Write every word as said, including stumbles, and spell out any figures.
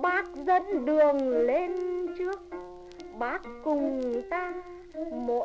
bác dẫn đường lên trước, bác cùng ta mỗi